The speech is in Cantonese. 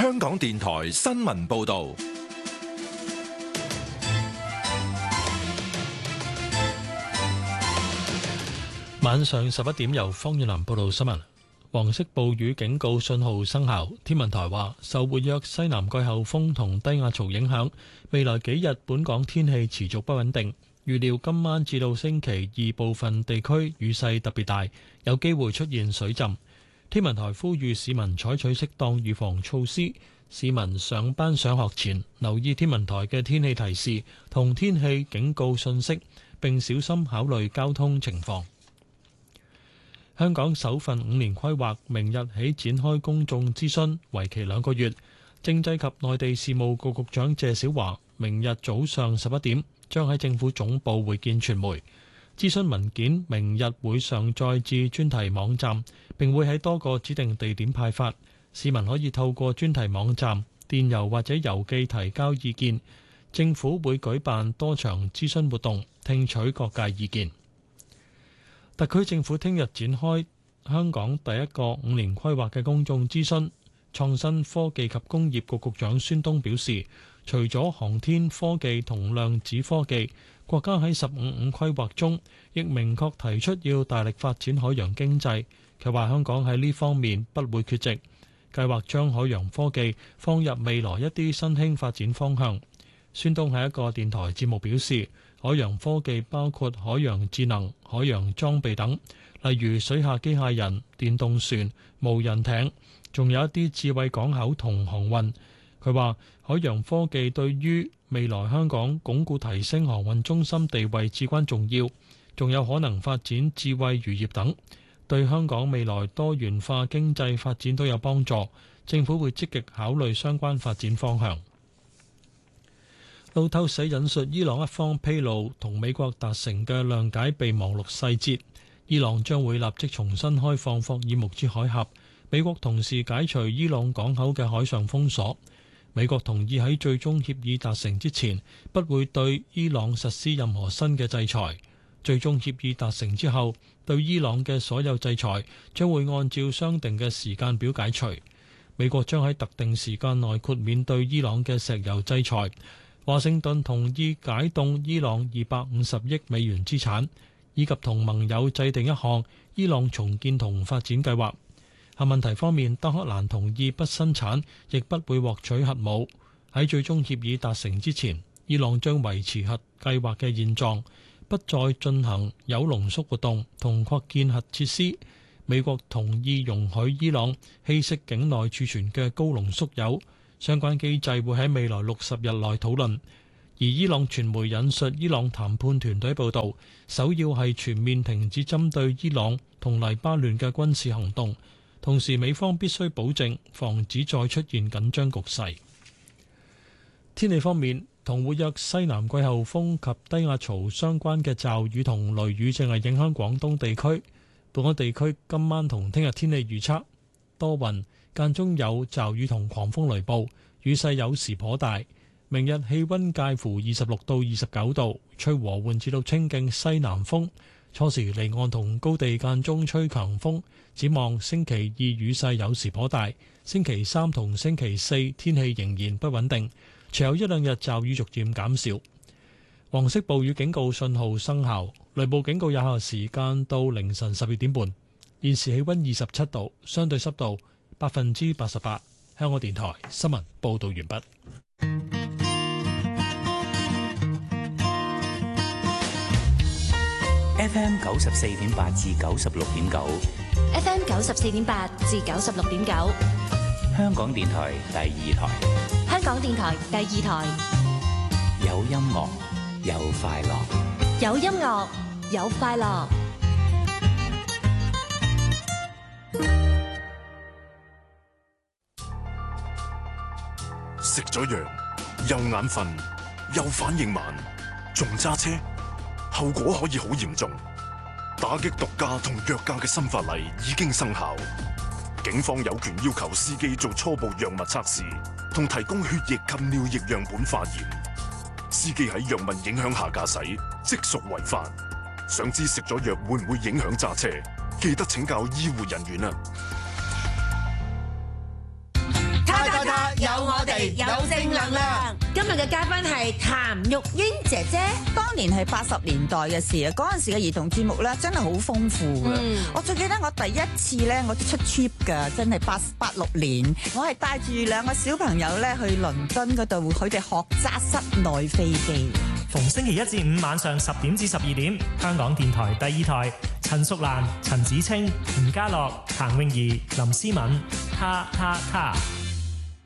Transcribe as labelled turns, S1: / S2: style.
S1: 香港電台新聞報道。
S2: 晚上11點由方遠南報道新聞。黃色暴雨警告信號生效，天文台話受活躍西南季候風同低壓槽影響，未來幾日本港天氣持續不穩定。預料今晚至到星期二部分地區雨勢特別大，有機會出現水浸。天文台呼籲市民採取適當預防措施，市民上班上學前留意天文台嘅天氣提示同天氣警告信息，並小心考慮交通情況。香港首份5年規劃明日起展開公眾諮詢，為期2個月。政制及內地事務局局長謝小華明日早上11點將喺政府總部會見傳媒。諮詢文件明日會上載至專題網站，並會喺多個指定地點派發。市民可以透過專題網站、電郵或者郵寄提交意見。政府會舉辦多場諮詢活動，聽取各界意見。特區政府聽日展開香港第一個5年規劃嘅公眾諮詢。創新科技及工業局局長孫東表示，除咗航天科技同量子科技，國家喺15規劃中亦明確提出要大力發展海洋經濟。佢話香港喺呢方面不會缺席，計劃將海洋科技放入未來一啲新興發展方向。孫東喺一個電台節目表示，海洋科技包括海洋智能、海洋裝備等，例如水下機械人、電動船、無人艇，仲有一啲智慧港口同航運。佢話海洋科技對於未來香港鞏固提升航運中心地位至關重要，仲有可能發展智慧漁業等，對香港未來多元化經濟發展都有幫助。政府會積極考慮相關發展方向。路透社引述伊朗一方披露同美國達成嘅諒解備忘錄細節，伊朗將會立即重新開放霍爾木茲海峽，美國同時解除伊朗港口嘅海上封鎖。美國同意喺最終協議達成之前，不會對伊朗實施任何新嘅制裁。最終協議達成之後，對伊朗嘅所有制裁將會按照商定嘅時間表解除。美國將喺特定時間內豁免對伊朗嘅石油制裁。華盛頓同意解凍伊朗250億美元資產，以及同盟友制定一項伊朗重建同發展計劃。核問題方面，德黑蘭同意不生產，亦不會獲取核武。喺最終協議達成之前，伊朗將維持核計劃嘅現狀，不再進行鈾濃縮活動同擴建核設施。美國同意容許伊朗稀釋境內儲存嘅高濃縮鈾。相關機制會喺未來60日內討論，而伊朗傳媒引述伊朗談判團隊報導，首要係全面停止針對伊朗同黎巴嫩嘅軍事行動，同時美方必須保證防止再出現緊張局勢。天氣方面，同活躍西南季候風及低壓槽相關嘅驟雨同雷雨正係影響廣東地區。本港地區今晚同聽日天氣預測多雲，間中有驟雨同狂風雷暴，雨勢有時頗大。明日氣溫介乎26到29度，吹和緩至到清勁西南風。初時離岸同高地間中吹強風。展望星期二雨勢有時頗大，星期三同星期四天氣仍然不穩定，隨後一兩日驟雨逐漸減少。黃色暴雨警告信號生效，雷暴警告有效時間到凌晨12點半。現時氣溫27度，相對濕度88%。香港電台新聞報道完畢。
S3: FM 94.8至96.9
S4: FM 94.8至96.9，
S3: 香港電台第二台。
S4: 香港電台第二台，
S3: 有音樂，有快樂，
S4: 有音樂，有快樂。
S5: 食咗藥又眼瞓又反應慢，仲揸車，後果可以好嚴重。打擊毒駕同藥駕嘅新法例已經生效，警方有權要求司機做初步藥物測試，同提供血液及尿液樣本化驗。司機喺藥物影響下駕駛，即屬違法。想知食咗藥會唔會影響揸車？記得請教醫護人員啊！
S6: 地有正能量。
S7: 今日嘅嘉賓係譚玉英姐姐。
S6: 當年係80年代嘅事啊，嗰陣時嘅兒童節目咧真係好豐富嘅。我最記得我第一次咧，我出 trip 㗎，真係86年，我係帶住2個小朋友咧去倫敦嗰度，佢哋學揸室內飛機。
S8: 逢星期1至5晚上10點至12點，香港電台第2台，陳淑蘭、陳子清、吳家樂、譚詠儀、林思敏，他。